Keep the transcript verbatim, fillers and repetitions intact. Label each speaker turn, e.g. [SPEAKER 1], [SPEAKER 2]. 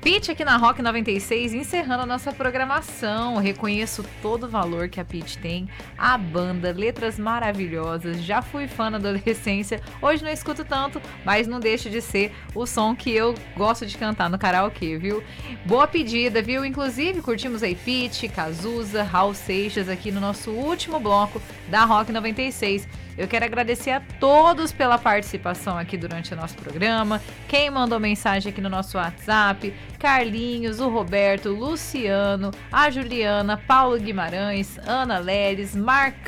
[SPEAKER 1] Pitty aqui na Rock noventa e seis, encerrando a nossa programação. Reconheço todo o valor que a Pitty tem, a banda, letras maravilhosas. Já fui fã na adolescência, hoje não escuto tanto, mas não deixa de ser o som que eu gosto de cantar no karaokê, viu? Boa pedida, viu? Inclusive, curtimos aí Pitty, Cazuza, Raul Seixas aqui no nosso último bloco da Rock noventa e seis. Eu quero agradecer a todos pela participação aqui durante o nosso programa. Quem mandou mensagem aqui no nosso WhatsApp: Carlinhos, o Roberto, Luciano, a Juliana, Paulo Guimarães, Ana Leres, Marcão.